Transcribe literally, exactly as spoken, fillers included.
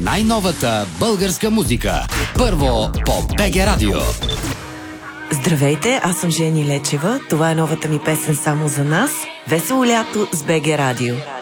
най-новата българска музика. Първо по БГ Радио. Здравейте, аз съм Жени Лечева. Това е новата ми песен "Само за нас". Весело лято с БГ Радио.